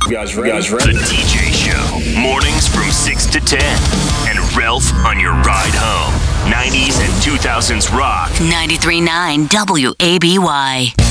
The DJ Show. Mornings from 6 to 10. And Ralph on your ride home. 90s and 2000s rock. 93.9 WABY.